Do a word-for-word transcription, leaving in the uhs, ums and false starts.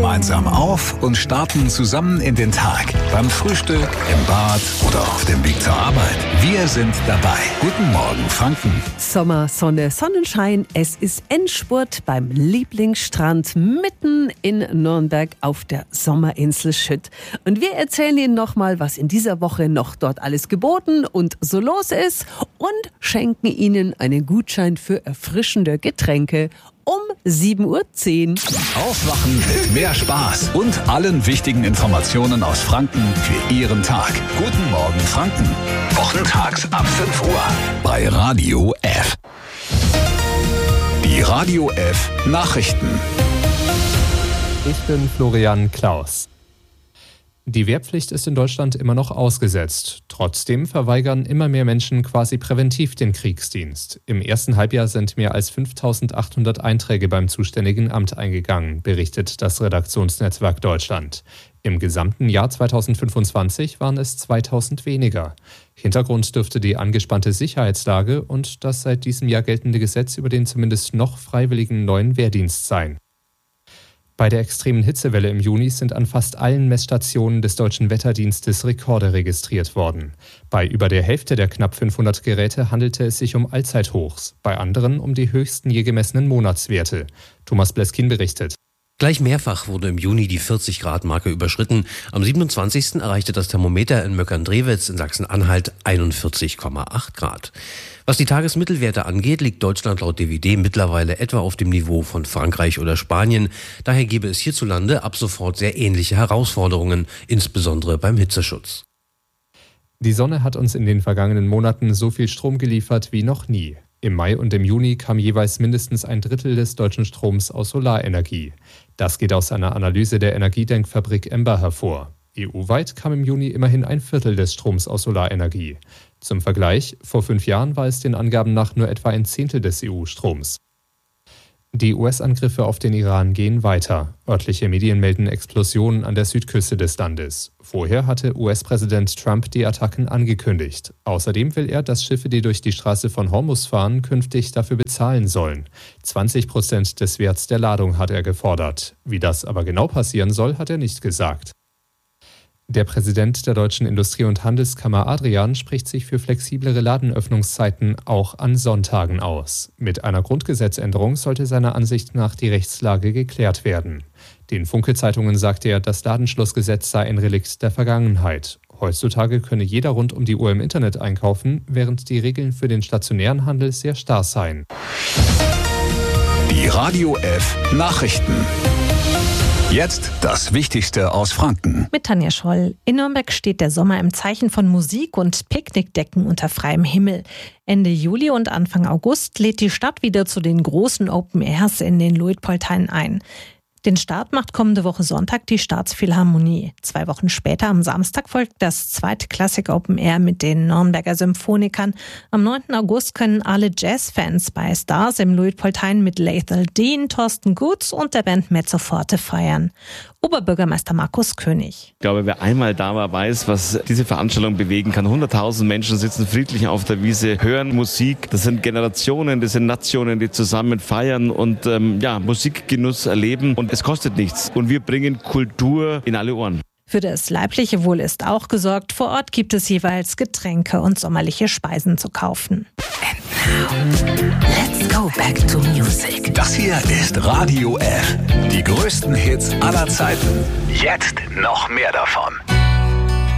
gemeinsam auf und starten zusammen in den Tag. Beim Frühstück, im Bad oder auf dem Weg zur Arbeit. Wir sind dabei. Guten Morgen, Franken. Sommer, Sonne, Sonnenschein. Es ist Endspurt beim Lieblingsstrand mitten in Nürnberg auf der Sommerinsel Schütt. Und wir erzählen Ihnen nochmal, was in dieser Woche noch dort alles geboten und so los ist und schenken Ihnen einen Gutschein für erfrischende Getränke um sieben Uhr zehn. Aufwachen mit mehr Spaß und allen wichtigen Informationen aus Franken für Ihren Tag. Guten Morgen, Franken. Wochentags ab fünf Uhr bei Radio F. Die Radio F Nachrichten. Ich bin Florian Klaus. Die Wehrpflicht ist in Deutschland immer noch ausgesetzt. Trotzdem verweigern immer mehr Menschen quasi präventiv den Kriegsdienst. Im ersten Halbjahr sind mehr als fünftausendachthundert Einträge beim zuständigen Amt eingegangen, berichtet das Redaktionsnetzwerk Deutschland. Im gesamten Jahr zweitausendfünfundzwanzig waren es zweitausend weniger. Hintergrund dürfte die angespannte Sicherheitslage und das seit diesem Jahr geltende Gesetz über den zumindest noch freiwilligen neuen Wehrdienst sein. Bei der extremen Hitzewelle im Juni sind an fast allen Messstationen des Deutschen Wetterdienstes Rekorde registriert worden. Bei über der Hälfte der knapp fünfhundert Geräte handelte es sich um Allzeithochs, bei anderen um die höchsten je gemessenen Monatswerte. Thomas Bleskin berichtet. Gleich mehrfach wurde im Juni die vierzig Grad Marke überschritten. Am siebenundzwanzigsten erreichte das Thermometer in Möckern-Drewitz in Sachsen-Anhalt einundvierzig Komma acht Grad. Was die Tagesmittelwerte angeht, liegt Deutschland laut D W D mittlerweile etwa auf dem Niveau von Frankreich oder Spanien. Daher gäbe es hierzulande ab sofort sehr ähnliche Herausforderungen, insbesondere beim Hitzeschutz. Die Sonne hat uns in den vergangenen Monaten so viel Strom geliefert wie noch nie. Im Mai und im Juni kam jeweils mindestens ein Drittel des deutschen Stroms aus Solarenergie. Das geht aus einer Analyse der Energiedenkfabrik Ember hervor. E U-weit kam im Juni immerhin ein Viertel des Stroms aus Solarenergie. Zum Vergleich, vor fünf Jahren war es den Angaben nach nur etwa ein Zehntel des E U-Stroms. Die U S-Angriffe auf den Iran gehen weiter. Örtliche Medien melden Explosionen an der Südküste des Landes. Vorher hatte U S-Präsident Trump die Attacken angekündigt. Außerdem will er, dass Schiffe, die durch die Straße von Hormuz fahren, künftig dafür bezahlen sollen. zwanzig Prozent des Werts der Ladung hat er gefordert. Wie das aber genau passieren soll, hat er nicht gesagt. Der Präsident der Deutschen Industrie- und Handelskammer Adrian spricht sich für flexiblere Ladenöffnungszeiten auch an Sonntagen aus. Mit einer Grundgesetzänderung sollte seiner Ansicht nach die Rechtslage geklärt werden. Den Funke-Zeitungen sagte er, das Ladenschlussgesetz sei ein Relikt der Vergangenheit. Heutzutage könne jeder rund um die Uhr im Internet einkaufen, während die Regeln für den stationären Handel sehr starr seien. Die Radio F Nachrichten. Jetzt das Wichtigste aus Franken. Mit Tanja Scholl. In Nürnberg steht der Sommer im Zeichen von Musik und Picknickdecken unter freiem Himmel. Ende Juli und Anfang August lädt die Stadt wieder zu den großen Open Airs in den Luitpoldhain ein. Den Start macht kommende Woche Sonntag die Staatsphilharmonie. Zwei Wochen später, am Samstag, folgt das zweite Classic Open Air mit den Nürnberger Symphonikern. Am neunten August können alle Jazzfans bei Stars im Luitpoldhain mit Lethal Dean, Thorsten Gutz und der Band Mezzoforte feiern. Oberbürgermeister Markus König. Ich glaube, wer einmal da war, weiß, was diese Veranstaltung bewegen kann. hunderttausend Menschen sitzen friedlich auf der Wiese, hören Musik. Das sind Generationen, das sind Nationen, die zusammen feiern und ähm, ja, Musikgenuss erleben. Und es kostet nichts. Und wir bringen Kultur in alle Ohren. Für das leibliche Wohl ist auch gesorgt. Vor Ort gibt es jeweils Getränke und sommerliche Speisen zu kaufen. And now, let's go back to music. Das hier ist Radio F. Die größten Hits aller Zeiten. Jetzt noch mehr davon.